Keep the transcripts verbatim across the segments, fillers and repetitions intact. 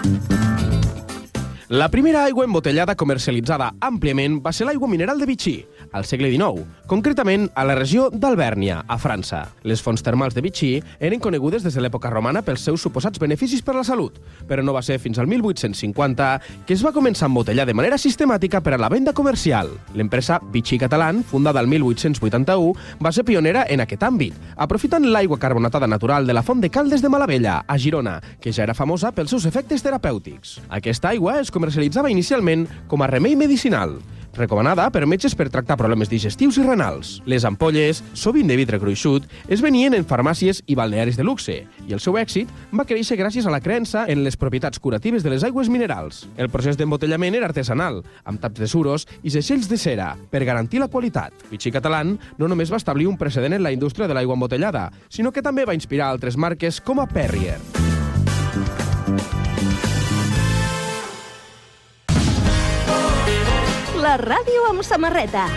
La primera aigua embotellada comercialitzada àmpliament va ser l'aigua mineral de Vichy, al segle dinou, concretament a la regió d'Alvèrnia, a França. Les fonts termals de Vichy eren conegudes des de l'època romana pels seus suposats beneficis per a la salut, però no va ser fins al mil vuit-cents cinquanta que es va començar a embotellar de manera sistemàtica per a la venda comercial. L'empresa Vichy Catalan, fundada el mil vuit-cents vuitanta-u, va ser pionera en aquest àmbit, aprofitant l'aigua carbonatada natural de la font de Caldes de Malavella, a Girona, que ja era famosa pels seus efectes terapèutics. Aquesta aigua es comercialitzava inicialment com a remei medicinal, recomanada per metges per tractar problemes digestius i renals. Les ampolles, sovint de vidre gruixut, es venien en farmàcies i balnearis de luxe, i el seu èxit va créixer gràcies a la creença en les propietats curatives de les aigües minerals. El procés d'embotellament era artesanal, amb taps de suros i seixells de cera, per garantir la qualitat. Vichy Catalan no només va establir un precedent en la indústria de l'aigua embotellada, sinó que també va inspirar altres marques com a Perrier. La ràdio amb samarreta.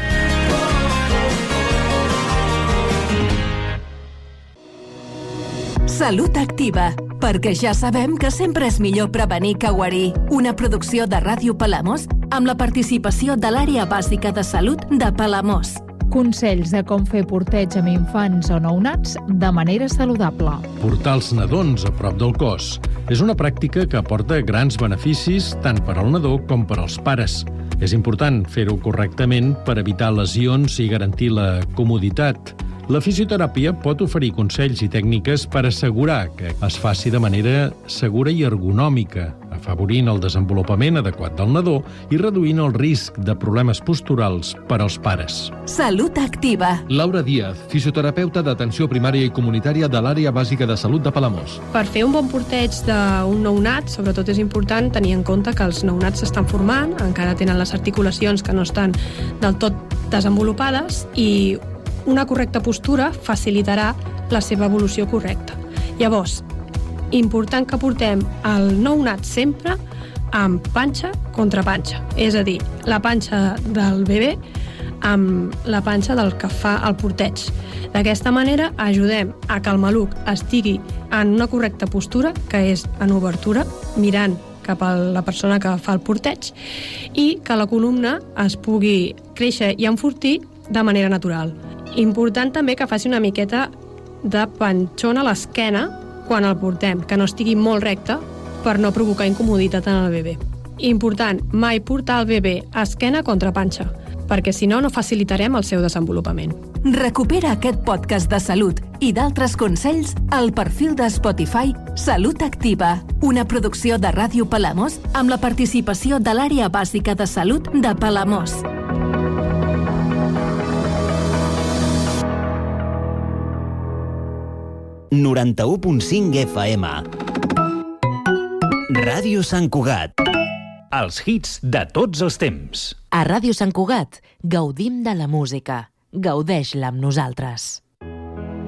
Salut Activa, perquè ja sabem que sempre és millor prevenir que guarir. Una producció de Ràdio Palamós amb la participació de l'Àrea Bàsica de Salut de Palamós. Consells de com fer porteig amb infants o nounats de manera saludable. Portar els nadons a prop del cos és una pràctica que aporta grans beneficis tant per al nadó com per als pares. És important fer-ho correctament per evitar lesions i garantir la comoditat. La fisioteràpia pot oferir consells i tècniques per assegurar que es faci de manera segura i ergonòmica, afavorint el desenvolupament adequat del nadó i reduint el risc de problemes posturals per als pares. Salut Activa. Laura Díaz, fisioterapeuta d'atenció primària i comunitària de l'Àrea Bàsica de Salut de Palamós. Per fer un bon porteig d'un nounat, sobretot és important tenir en compte que els nounats s'estan formant, encara tenen les articulacions que no estan del tot desenvolupades i una correcta postura facilitarà la seva evolució correcta. Llavors, important que portem el nounat sempre amb panxa contra panxa, és a dir, la panxa del bebè amb la panxa del que fa el porteig. D'aquesta manera ajudem a que el maluc estigui en una correcta postura, que és en obertura, mirant cap a la persona que fa el porteig, i que la columna es pugui créixer i enfortir de manera natural. Important també que faci una miqueta de panxón a l'esquena quan el portem, que no estigui molt recte per no provocar incomoditat en el bebè. Important, mai portar el bebè esquena contra panxa, perquè si no, no facilitarem el seu desenvolupament. Recupera aquest podcast de salut i d'altres consells al perfil de Spotify Salut Activa, una producció de Ràdio Palamós amb la participació de l'Àrea Bàsica de Salut de Palamós. noranta-u punt cinc F M. Ràdio Sant Cugat. Els hits de tots els temps. A Ràdio Sant Cugat gaudim de la música. Gaudeix-la amb nosaltres.